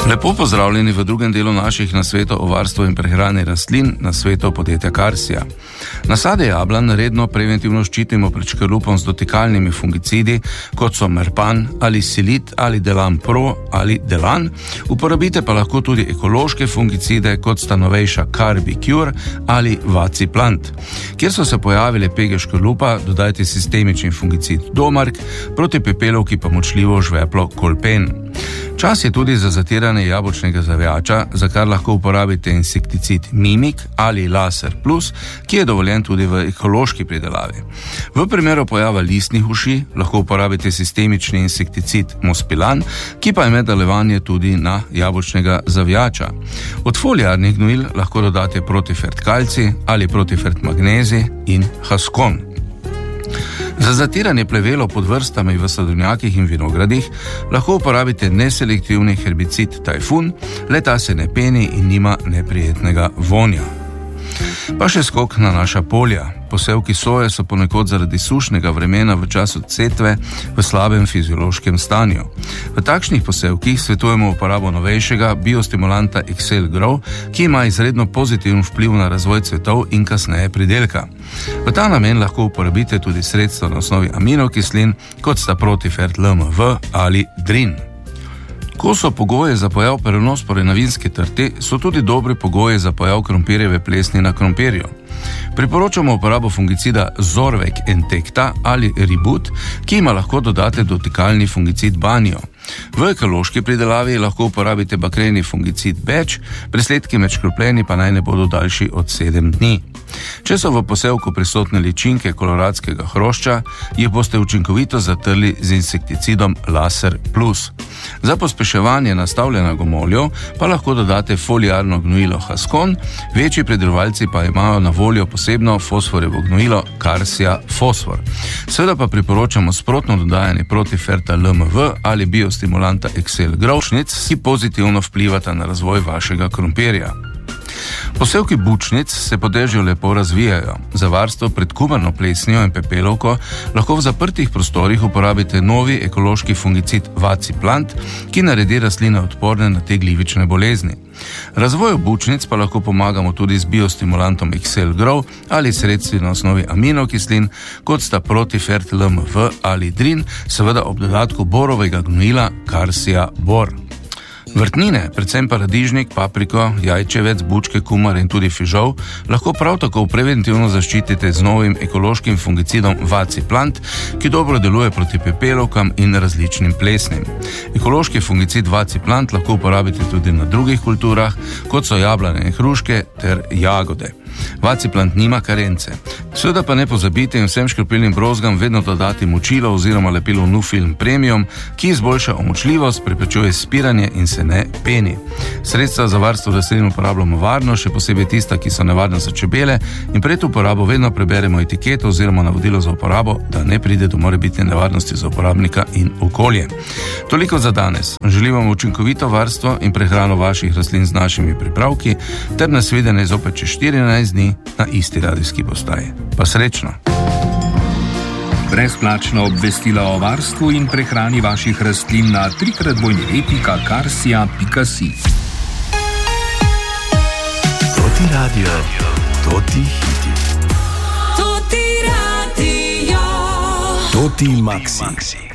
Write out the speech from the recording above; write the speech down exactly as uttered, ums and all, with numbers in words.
Lepo pozdravljeni v drugem delu naših nasvetov o varstvu in prehrani rastlin, nasvetov podjetja Karsija. Nasade jablan redno preventivno ščitimo pred škrlupom z dotikalnimi fungicidi, kot so Merpan ali Silit ali Delan Pro ali Delan. Uporabite pa lahko tudi ekološke fungicide, kot sta novejša Carbicure ali Vaciplant. Kjer so se pojavile pege škrlupa, dodajte sistemični fungicid Domark, proti pepelovki pa močljivo žveplo Kolpen. Čas je tudi za zatiranje jabolčnega zavijača, za kar lahko uporabite insekticid Mimik ali Laser Plus, ki je dovoljen tudi v ekološki pridelavi. V primeru pojava listnih uši lahko uporabite sistemični insekticid Mospilan, ki pa ima delovanje tudi na jabolčnega zavijača. Od foliarnih gnojil lahko dodate Protifert Kalci ali Protifert Magnezi in Haskon. Za zatiranje plevelov pod vrstami v sadovnjakih in vinogradih lahko uporabite neselektivni herbicid Tajfun, le ta se ne peni in nima neprijetnega vonja. Pa še skok na naša polja. Posevki soje so ponekod zaradi sušnega vremena v času setve v slabem fiziološkem stanju. V takšnih posevkih svetujemo uporabo novejšega biostimulanta Excel Grow, ki ima izredno pozitiven vpliv na razvoj cvetov in kasneje pridelka. V ta namen lahko uporabite tudi sredstva na osnovi aminokislin, kot sta Protifert L M V ali Drin. Ko so pogoje za pojav peronospore na vinski trti, so tudi dobri pogoji za pojav krompirjeve plesni na krompirju. Priporočamo uporabo fungicida Zorvec Entecta ali Ribut, ki ima lahko dodate dotikalni fungicid Banio. V ekološki pridelavi lahko uporabite bakreni fungicid Beč, presledki med škropljeni pa naj ne bodo daljši od sedem dni. Če so v posevku prisotne ličinke koloradskega hrošča, jih boste učinkovito zatrli z insekticidom Laser Plus. Za pospeševanje nastavljanja gomoljev pa lahko dodate foliarno gnojilo Haskon, večji pridelovalci pa imajo na voljo posebno fosforjevo gnojilo Karsija Fosfor. Seveda pa priporočamo sprotno dodajanje Protiferta L M V ali biostimulanta Excel Grow, ki pozitivno vplivata na razvoj vašega krompirja. Posevki bučnic se po dežju lepo razvijajo. Za varstvo pred kumarno plesnijo in pepelovko lahko v zaprtih prostorih uporabite novi ekološki fungicid Vaciplant, ki naredi rastline odporne na te glivične bolezni. Razvoju bučnic pa lahko pomagamo tudi z biostimulantom Excel Grow ali sredstvi na osnovi aminokislin, kot sta Protifert L M V ali Drin, seveda ob dodatku borovega gnojila Karsija Bor. Vrtnine, predvsem paradižnik, papriko, jajčevec, bučke, kumar in tudi fižol, lahko prav tako preventivno zaščitite z novim ekološkim fungicidom Vaciplant, ki dobro deluje proti pepelovkam in različnim plesnim. Ekološki fungicid Vaciplant lahko uporabite tudi na drugih kulturah, kot so jablane in hruške ter jagode. Vaciplant nima karence. Seveda pa ne pozabite in vsem škropilnim brozgam vedno dodati močilo oziroma lepilo Nufilm Premium, ki izboljša omočljivost, preprečuje spiranje in se ne peni. Sredstva za varstvo rastlin uporabljamo varno, še posebej tista, ki so nevarna za čebele, in pred uporabo vedno preberemo etiketo oziroma navodilo za uporabo, da ne pride do morebitne nevarnosti za uporabnika in okolje. Toliko za danes. Želim vam učinkovito varstvo in prehrano vaših rastlin z našimi pripravki ter nasvidenje zopet čez štirinajst dni na isti radijski postaji. Pa srečno! Brezplačna obvestila o varstvu in prehrani vaših rastlin na trikrat dvojni v pika karsija pika si. Toti radio, toti hiti. Toti radio, toti maxi.